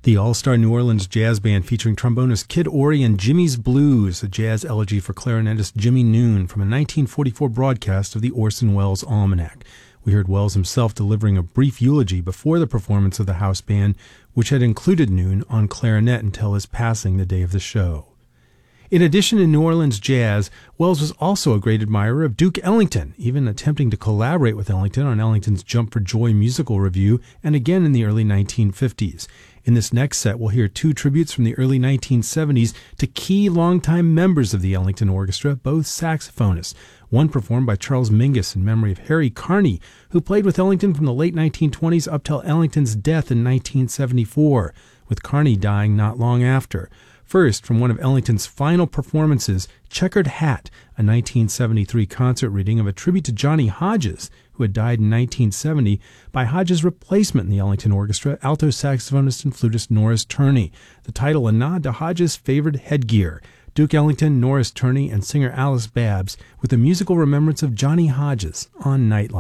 The all-star New Orleans jazz band featuring trombonist Kid Ory and Jimmy's Blues, a jazz elegy for clarinetist Jimmy Noon from a 1944 broadcast of the Orson Welles Almanac. We heard Welles himself delivering a brief eulogy before the performance of the house band, which had included Noon on clarinet until his passing the day of the show. In addition to New Orleans jazz, Welles was also a great admirer of Duke Ellington, even attempting to collaborate with Ellington on Ellington's Jump for Joy musical review, and again in the early 1950s. In this next set, we'll hear two tributes from the early 1970s to key longtime members of the Ellington Orchestra, both saxophonists. One performed by Charles Mingus in memory of Harry Carney, who played with Ellington from the late 1920s up till Ellington's death in 1974, with Carney dying not long after. First, from one of Ellington's final performances, Checkered Hat, a 1973 concert reading of a tribute to Johnny Hodges, who had died in 1970, by Hodges' replacement in the Ellington Orchestra, alto saxophonist and flutist Norris Turney. The title a nod to Hodges' favored headgear. Duke Ellington, Norris Turney, and singer Alice Babs, with a musical remembrance of Johnny Hodges on Nightline.